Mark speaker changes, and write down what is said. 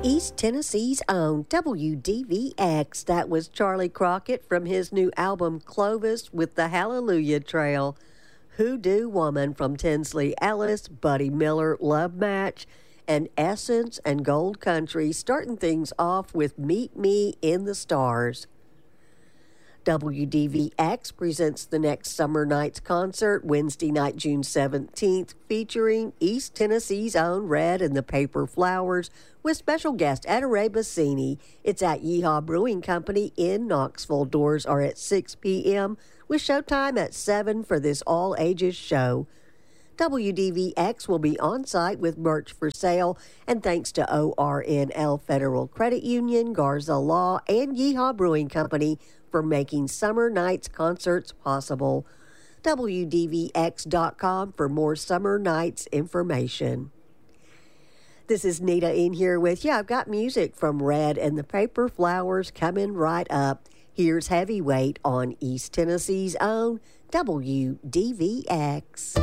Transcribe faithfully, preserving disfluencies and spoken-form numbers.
Speaker 1: East Tennessee's own W D V X. That was Charlie Crockett from his new album Clovis with the Hallelujah Trail. Hoodoo Woman from Tinsley Ellis, Buddy Miller, Love Match, and Essence and Gold Country, starting things off with Meet Me in the Stars. W D V X presents the next Summer Nights concert Wednesday night, June seventeenth, featuring East Tennessee's own Red and the Paper Flowers with special guest Etta Bassini. It's at Yeehaw Brewing Company in Knoxville. Doors are at six p.m. with showtime at seven for this all-ages show. W D V X will be on site with merch for sale, and thanks to O R N L Federal Credit Union, Garza Law, and Yeehaw Brewing Company for making Summer Nights concerts possible. W D V X dot com for more Summer Nights information. This is Nita in here with you. I've got music from Red and the Paper Flowers coming right up. Here's Heavyweight on East Tennessee's own W D V X.